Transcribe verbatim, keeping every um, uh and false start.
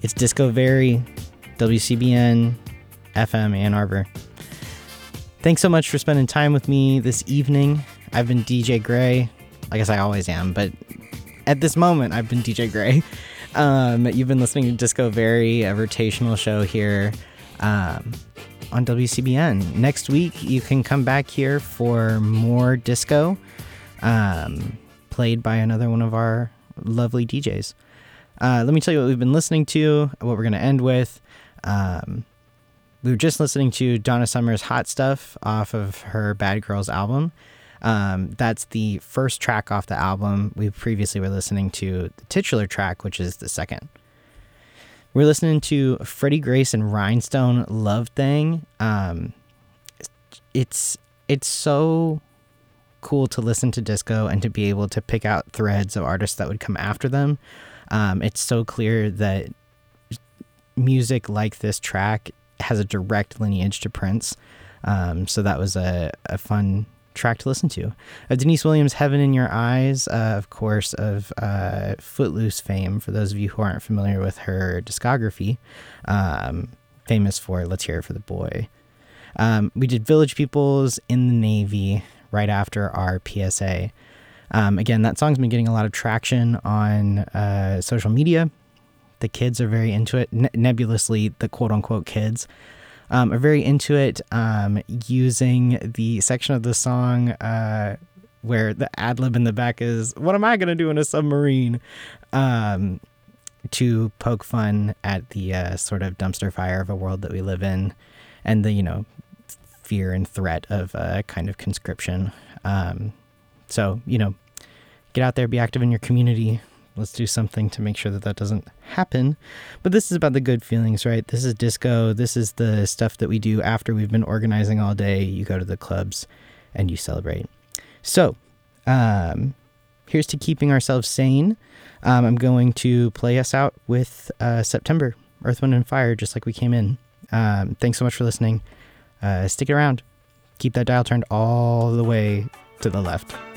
It's Disco Very, W C B N, F M Ann Arbor. Thanks so much for spending time with me this evening. I've been D J Gray. I guess I always am, but at this moment, I've been D J Gray. Um, you've been listening to Disco Very, a rotational show here um, on W C B N. Next week, you can come back here for more disco, um, played by another one of our lovely D Js. Uh, let me tell you what we've been listening to, what we're going to end with. Um, we were just listening to Donna Summer's Hot Stuff off of her Bad Girls album. Um, that's the first track off the album. We previously were listening to the titular track, which is the second. We're listening to Freddie Grace and Rhinestone, Love Thing. Um, it's it's so cool to listen to disco and to be able to pick out threads of artists that would come after them. Um, it's so clear that music like this track has a direct lineage to Prince. Um, so that was a, a fun track to listen to. Uh, Denise Williams, Heaven in Your Eyes, uh, of course, of uh, Footloose fame, for those of you who aren't familiar with her discography, um, famous for Let's Hear It for the Boy. Um, we did Village People's In the Navy right after our P S A. Um, again, that song's been getting a lot of traction on uh, social media. The kids are very into it. Ne- nebulously, the quote-unquote kids um, are very into it, um, using the section of the song uh, where the ad-lib in the back is, what am I going to do in a submarine? Um, to poke fun at the uh, sort of dumpster fire of a world that we live in, and the, you know, fear and threat of uh, kind of conscription. Um, so, you know, get out there, be active in your community. Let's do something to make sure that that doesn't happen. But this is about the good feelings, right? This is disco. This is the stuff that we do after we've been organizing all day. You go to the clubs and you celebrate. So um, here's to keeping ourselves sane. Um, I'm going to play us out with uh, September, Earth, Wind, and Fire, just like we came in. Um, thanks so much for listening. Uh, stick around. Keep that dial turned all the way to the left.